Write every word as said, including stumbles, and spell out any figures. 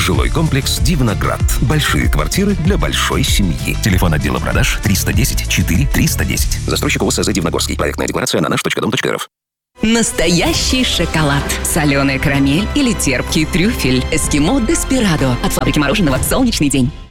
Жилой комплекс «Дивноград». Большие квартиры для большой семьи. Телефон отдела продаж триста десять четыре триста десять. Застройщик ОСЗ «Дивногорский». Проектная декларация на наш точка дом точка рф. Настоящий шоколад. Соленая карамель или терпкий трюфель. Эскимо Деспирадо. От фабрики мороженого «Солнечный день».